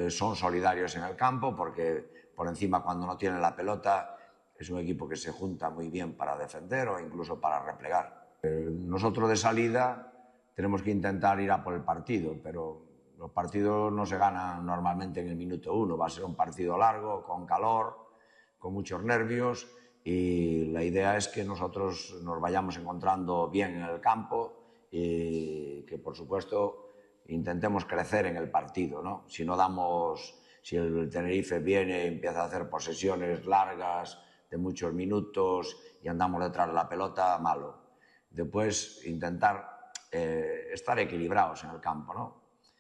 son solidarios en el campo porque por encima cuando no tienen la pelota es un equipo que se junta muy bien para defender o incluso para replegar. Nosotros de salida tenemos que intentar ir a por el partido, pero los partidos no se ganan normalmente en el minuto 1, va a ser un partido largo, con calor, con muchos nervios y la idea es que nosotros nos vayamos encontrando bien en el campo y que por supuesto intentemos crecer en el partido, ¿no? Si el Tenerife viene y empieza a hacer posesiones largas de muchos minutos y andamos detrás de la pelota, malo. Después intentar estar equilibrados en el campo, ¿no?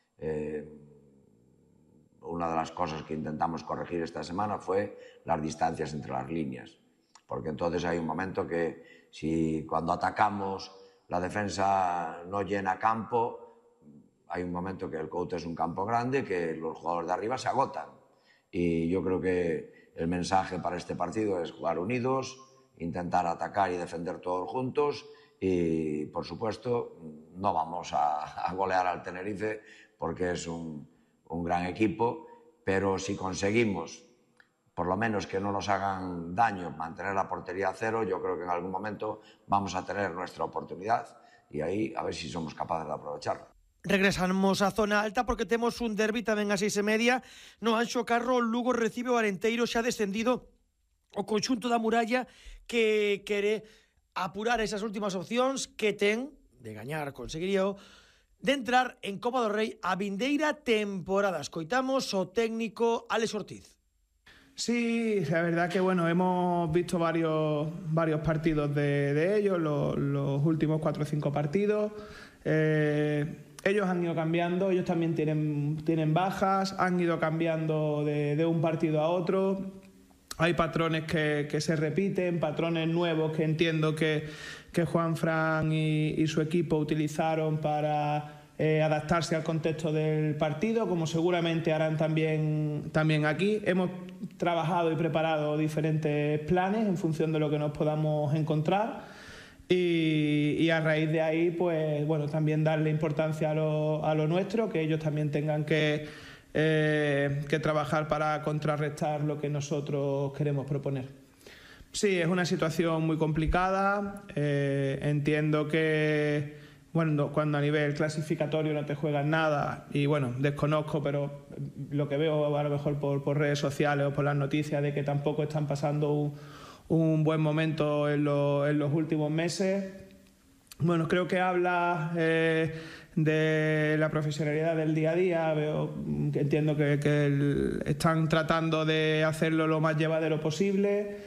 Una de las cosas que intentamos corregir esta semana fue las distancias entre las líneas, porque entonces hay un momento que si cuando atacamos la defensa no llena campo, hay un momento que el Couto es un campo grande, que los jugadores de arriba se agotan. Y yo creo que el mensaje para este partido es jugar unidos, intentar atacar y defender todos juntos y, por supuesto, no vamos a golear al Tenerife porque es un gran equipo, pero si conseguimos por lo menos que no nos hagan daño, mantener la portería a cero, yo creo que en algún momento vamos a tener nuestra oportunidad y ahí a ver si somos capaces de aprovecharlo. Regresamos a zona alta porque temos un derbi tamén a 6:30. No Anxo Carro, Lugo recibe o Arenteiro, xa descendido o conxunto da Muralla que quere apurar esas últimas opcións que ten de gañar, conseguiría de entrar en Copa do Rei a vindeira temporada. Escoitamos o técnico Alex Ortiz. Sí, la verdad que bueno, hemos visto varios partidos de ellos, los últimos 4 o 5 partidos. Ellos han ido cambiando, ellos también tienen bajas, han ido cambiando de un partido a otro. Hay patrones que se repiten, patrones nuevos que entiendo que Juanfran y su equipo utilizaron para adaptarse al contexto del partido, como seguramente harán también aquí. Hemos trabajado y preparado diferentes planes en función de lo que nos podamos encontrar. Y a raíz de ahí, pues bueno, también darle importancia a lo nuestro, que ellos también tengan que trabajar para contrarrestar lo que nosotros queremos proponer. Sí, es una situación muy complicada. Entiendo que bueno, cuando a nivel clasificatorio no te juegan nada, y bueno, desconozco, pero lo que veo a lo mejor por redes sociales o por las noticias de que tampoco están pasando un buen momento en los últimos meses. Bueno, creo que habla de la profesionalidad del día a día. Entiendo que están tratando de hacerlo lo más llevadero posible,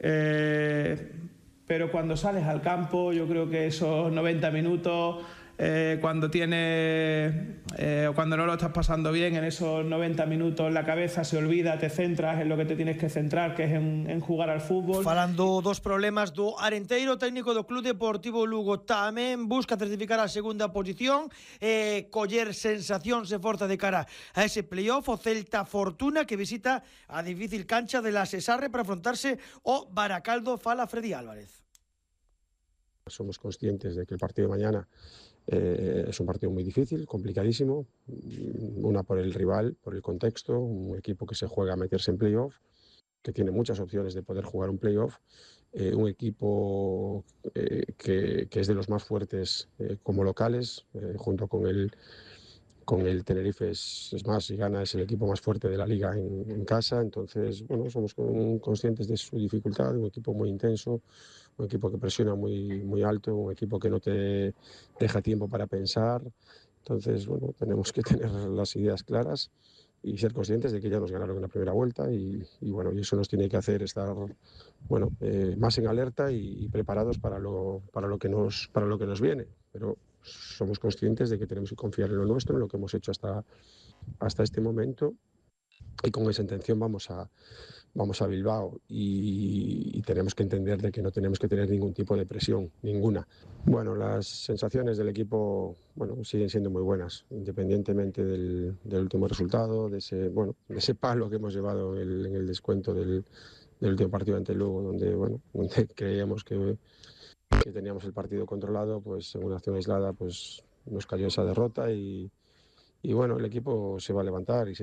pero cuando sales al campo, yo creo que esos 90 minutos, cuando no lo estás pasando bien, en esos 90 minutos la cabeza se olvida, te centras en lo que te tienes que centrar, que es en jugar al fútbol. Falando dos problemas do Arenteiro, técnico do Club Deportivo Lugo tamén busca certificar a segunda posición, coller sensacións e forza de cara a ese playoff. O Celta Fortuna que visita a difícil cancha de la Sesarre para afrontarse o Baracaldo. Fala Freddy Álvarez. Somos conscientes de que el partido de mañana es un partido muy difícil, complicadísimo, una por el rival, por el contexto, un equipo que se juega a meterse en playoff, que tiene muchas opciones de poder jugar un playoff, un equipo que es de los más fuertes como locales, junto con el Tenerife, es más, si gana es el equipo más fuerte de la liga en casa. Entonces, bueno, somos conscientes de su dificultad, un equipo muy intenso, un equipo que presiona muy alto, un equipo que no te deja tiempo para pensar. Entonces, bueno, tenemos que tener las ideas claras y ser conscientes de que ya nos ganaron en la primera vuelta y bueno, y eso nos tiene que hacer estar, bueno, más en alerta y preparados para lo que nos viene. Pero somos conscientes de que tenemos que confiar en lo nuestro, en lo que hemos hecho hasta este momento, y con esa intención vamos a Bilbao y tenemos que entender de que no tenemos que tener ningún tipo de presión, ninguna. Bueno, las sensaciones del equipo, bueno, siguen siendo muy buenas, independientemente del último resultado, de ese palo que hemos llevado en el descuento del último partido ante el Lugo, donde creíamos que teníamos el partido controlado, pues en una acción aislada pues nos cayó esa derrota y bueno, el equipo se va a levantar y